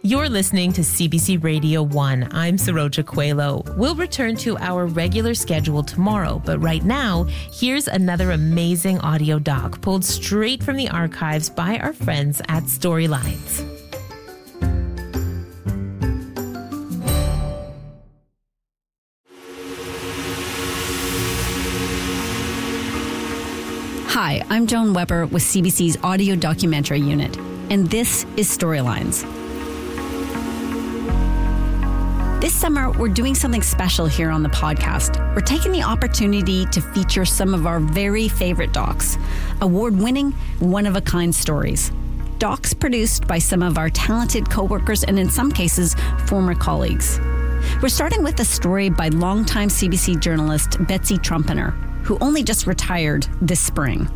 You're listening to CBC Radio 1. I'm Saroja Coelho. We'll return to our regular schedule tomorrow, but right now, here's another amazing audio doc pulled straight from the archives by our friends at Storylines. Hi, I'm Joan Weber with CBC's Audio Documentary Unit, and this is Storylines. This summer, we're doing something special here on the podcast. We're taking the opportunity to feature some of our very favorite docs, award-winning, one-of-a-kind stories. Docs produced by some of our talented co-workers and in some cases, former colleagues. We're starting with a story by longtime CBC journalist Betsy Trumpener, who only just retired this spring.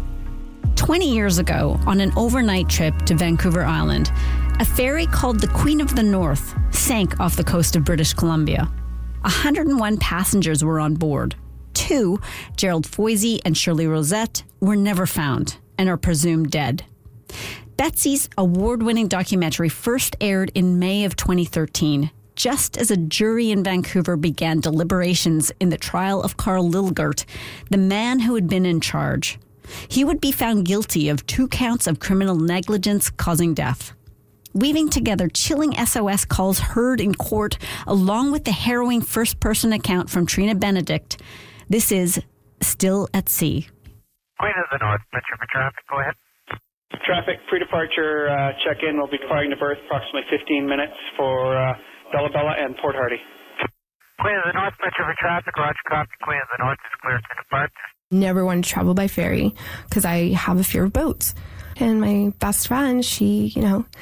20 years ago, on an overnight trip to Vancouver Island, a ferry called the Queen of the North sank off the coast of British Columbia. 101 passengers were on board. 2, Gerald Foisey and Shirley Rosette, were never found and are presumed dead. Betsy's award-winning documentary first aired in May of 2013, just as a jury in Vancouver began deliberations in the trial of Carl Lilgert, the man who had been in charge. He would be found guilty of 2 counts of criminal negligence causing death. Weaving together chilling SOS calls heard in court, along with the harrowing first-person account from Trina Benedict, this is Still at Sea. Queen of the North, picture for traffic, go ahead. Traffic pre-departure check-in will be departing to berth approximately 15 minutes for Bella Bella and Port Hardy. Queen of the North, picture for traffic, roger, copy. Queen of the North is clear to depart. Never wanted to travel by ferry because I have a fear of boats. And my best friend, she,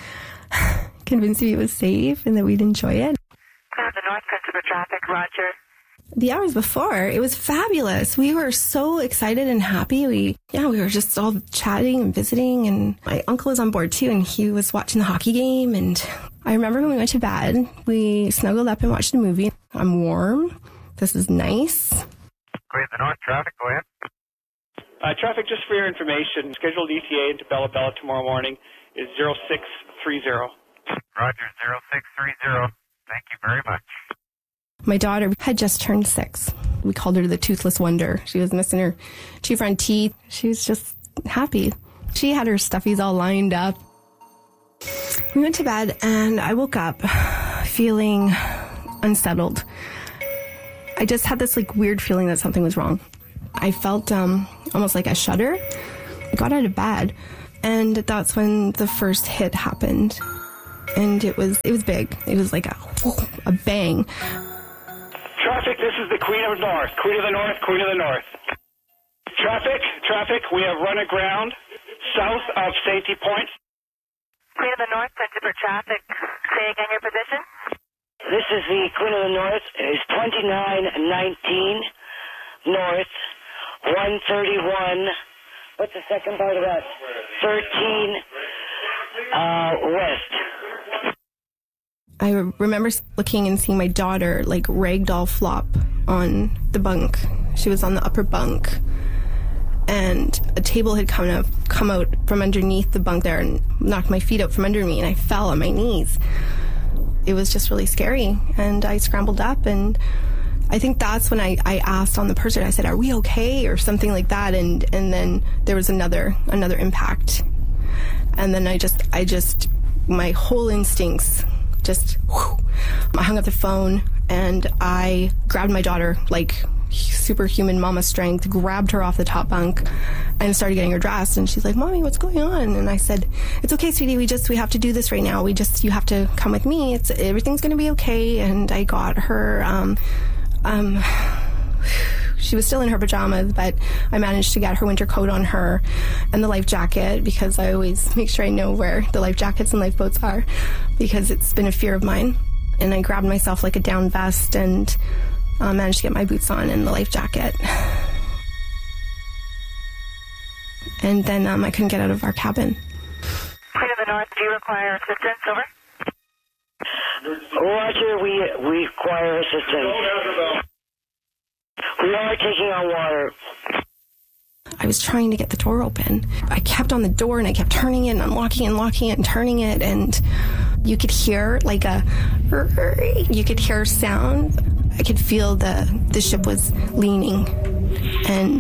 convinced me it was safe and that we'd enjoy it. Queen of the North, picture for traffic, roger. The hours before, it was fabulous. We were so excited and happy. We were just all chatting and visiting, and my uncle was on board too, and he was watching the hockey game. And I remember when we went to bed, we snuggled up and watched a movie. I'm warm. This is nice. Queen of the North, traffic, go ahead. Traffic, just for your information, scheduled ETA into Bella Bella tomorrow morning is 0630. Roger, 0630. Thank you very much. My daughter had just turned 6. We called her the Toothless Wonder. She was missing her 2 front teeth. She was just happy. She had her stuffies all lined up. We went to bed and I woke up feeling unsettled. I just had this weird feeling that something was wrong. I felt almost like a shudder. I got out of bed and that's when the first hit happened. And it was big. It was like a bang. Traffic, this is the Queen of the North. Queen of the North, Queen of the North. Traffic, we have run aground south of Safety Point. Queen of the North, picture for traffic. Say again your position. This is the Queen of the North. It's 2919 North, 131. What's the second part of that? 13 West. I remember looking and seeing my daughter ragdoll flop on the bunk. She was on the upper bunk, and a table had come out from underneath the bunk there and knocked my feet out from under me, and I fell on my knees. It was just really scary, and I scrambled up, and I think that's when I asked on the person, I said, "Are we okay?" or something like that, and then there was another impact, and then I just my whole instincts just I hung up the phone and I grabbed my daughter superhuman mama strength, grabbed her off the top bunk and started getting her dressed, and she's like, "Mommy, what's going on?" And I said, "It's okay, sweetie, we have to do this right now. You have to come with me. Everything's gonna be okay." And I got her she was still in her pajamas, but I managed to get her winter coat on her and the life jacket, because I always make sure I know where the life jackets and lifeboats are, because it's been a fear of mine. And I grabbed myself a down vest and managed to get my boots on and the life jacket. And then I couldn't get out of our cabin. Queen of the North, do you require assistance? Over. Roger, we require assistance. We are taking on water. I was trying to get the door open. I kept on the door and I kept turning it and unlocking and locking it and turning it, and You could hear sound. I could feel the ship was leaning, and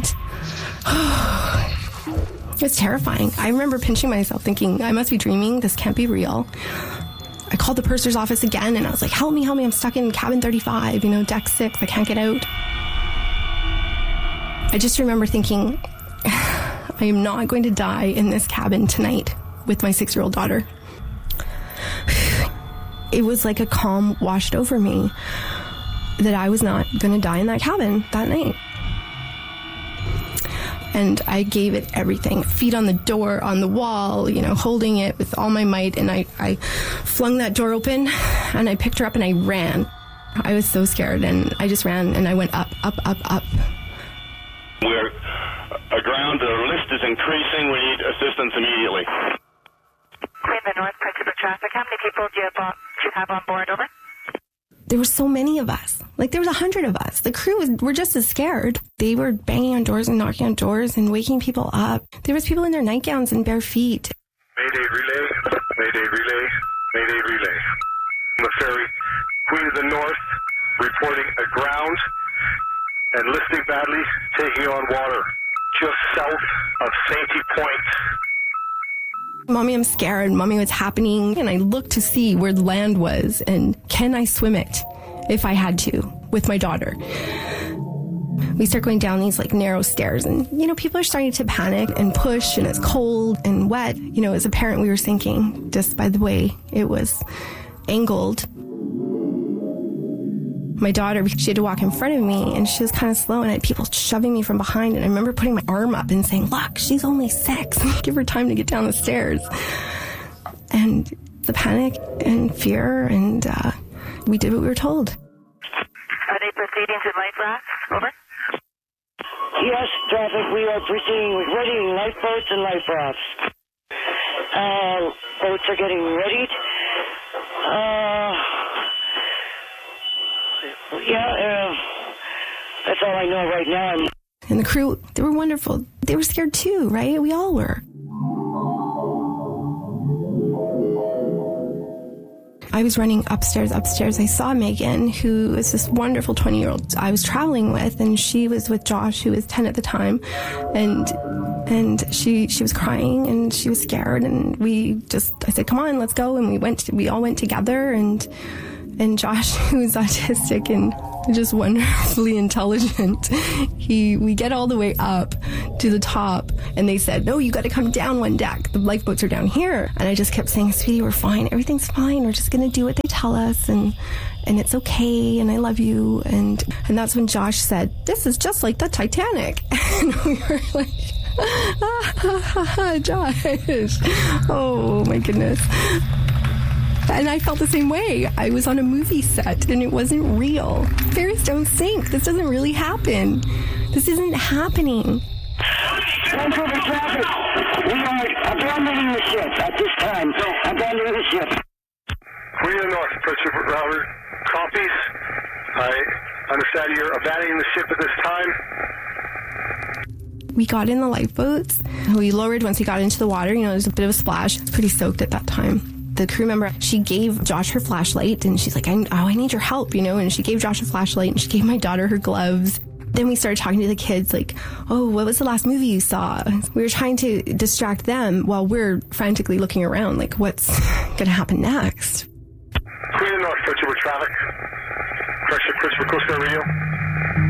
it was terrifying. I remember pinching myself thinking, I must be dreaming. This can't be real. I called the purser's office again, and I was like, help me. I'm stuck in cabin 35, deck 6. I can't get out. I just remember thinking, I am not going to die in this cabin tonight with my 6-year-old daughter. It was like a calm washed over me that I was not going to die in that cabin that night. And I gave it everything. Feet on the door, on the wall, holding it with all my might. And I flung that door open, and I picked her up and I ran. I was so scared, and I just ran, and I went up, up, up, up. We're aground. The list is increasing. We need assistance immediately. Queen the North, Principal Traffic. How many people do you have on board? Over. There were so many of us. There was 100 of us. The crew were just as scared. They were banging on doors and knocking on doors and waking people up. There was people in their nightgowns and bare feet. Mayday relay, mayday relay, mayday relay. The ferry, Queen of the North, reporting aground and listing badly, taking on water just south of Sainty Point. Mommy, I'm scared. Mommy, what's happening? And I looked to see where the land was, and can I swim it if I had to with my daughter? We start going down these narrow stairs, and people are starting to panic and push, and it's cold and wet. As a parent, we were sinking just by the way it was angled. My daughter, she had to walk in front of me, and she was kind of slow, and I had people shoving me from behind, and I remember putting my arm up and saying, look, she's only 6. Give her time to get down the stairs. And the panic and fear, and we did what we were told. Are they proceeding to life rafts? Over. Yes, traffic, we are proceeding with readying lifeboats and life rafts. Boats are getting readied. That's all I know right now. And the crew, they were wonderful. They were scared too, right? We all were. I was running upstairs. I saw Megan, who is this wonderful 20-year-old I was traveling with, and she was with Josh, who was 10 at the time, and she was crying and she was scared, and I said, come on, let's go, and we all went together, and Josh, who is autistic and just wonderfully intelligent, we get all the way up to the top, and they said, no, you got to come down one deck. The lifeboats are down here. And I just kept saying, sweetie, we're fine. Everything's fine. We're just going to do what they tell us, and it's okay, and I love you. And that's when Josh said, this is just like the Titanic. And we were like, Josh. Oh, my goodness. And I felt the same way. I was on a movie set, and it wasn't real. Ferries don't sink. This doesn't really happen. This isn't happening. Central traffic. We are abandoning the ship at this time. Abandoning the ship. Queen of the North, Principal Robert. Copies. I understand you're abandoning the ship at this time. We got in the lifeboats. We lowered once we got into the water. There was a bit of a splash. It was pretty soaked at that time. The crew member, she gave Josh her flashlight, and she's like, I need your help, and she gave Josh a flashlight, and she gave my daughter her gloves. Then we started talking to the kids like, oh, what was the last movie you saw? We were trying to distract them while we're frantically looking around like, what's going to happen next? Queen of the North, Principal Traffic. Pressure, Christopher Costa Rio.